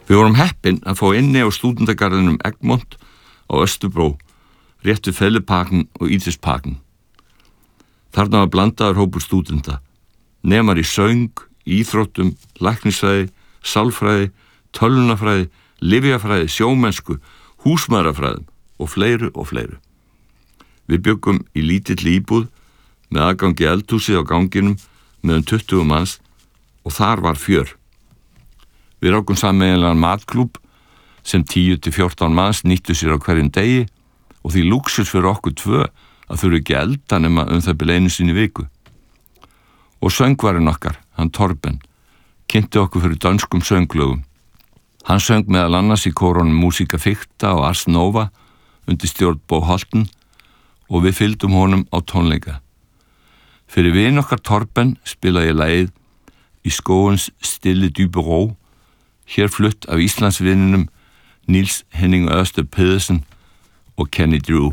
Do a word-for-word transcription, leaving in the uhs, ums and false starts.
Við vorum heppin að fá inni á stúdendagarðinum Egmont á Östubró, rétt við Fælleparken og Idrætsparken. Þarna var blandaður hópur stúdenta, nemar í söng, íþróttum, læknisfræði, sálfræði, tölvunarfræði, lyfjafræði, sjómennsku, húsmæðrafræðum og fleiru og fleiru. Við bjuggum í lítilli íbúð með aðgangi eldhúsið á ganginum með um tuttugu manns og þar var fjör. Við rákum sameiginlegan matklúbb sem tíu til fjórtán manns nýttu sér á hverjum degi og því lúxus fyrir okkur tvö að þurfa ekki elda nema um það bil einu sinni í viku. Og söngvarinn okkar, hann Torben, kynnti okkur fyrir dönskum sönglögum. Hann söng meðal annars í kórunum Músíka Ficta og Ars Nova undir stjórn Bo Holten og við fylgdum honum á tónleika. Fyrir vin okkar Torben spilaði ég lagið Í skógens stille dybe ró, hér flutt af Íslandsvininum Niels Henning Ørsted Pedersen og Kenny Drew.